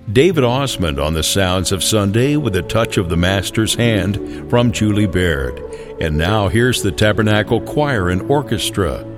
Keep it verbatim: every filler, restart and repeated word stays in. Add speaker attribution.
Speaker 1: David Osmond on the sounds of Sunday with a touch of the Master's hand from Julie Baird. And now here's the Tabernacle Choir and Orchestra